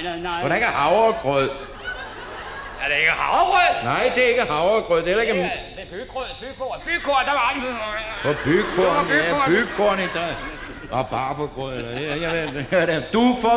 nej. Hvordan er havregrød? Er det ikke havregrød? Nej, det er ikke havregrød. Det er ikke... Det er byggrød, bygkorn, der var den. På bygkorn, Det var ja, bygkorn i dag. Og barbergrød, eller... Du får